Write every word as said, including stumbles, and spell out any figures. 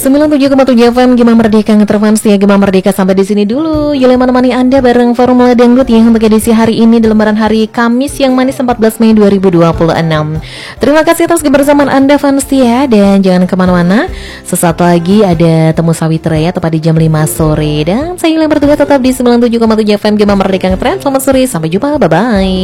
sembilan puluh tujuh koma tujuh F M Gema Merdeka ngeterfans ya Gema Merdeka sampai di sini dulu. Yuli menemani Anda bareng Formula Dangdut yang untuk edisi hari ini di lembaran hari Kamis yang manis empat belas Mei dua ribu dua puluh enam. Terima kasih atas kebersamaan Anda fans ya, dan jangan kemana-mana. Sesaat lagi ada Temu Sawitra ya tepat di jam lima sore, dan saya yang bertugas tetap di sembilan puluh tujuh koma tujuh F M Gema Merdeka ngetrend. Selamat sore, sampai jumpa, bye bye.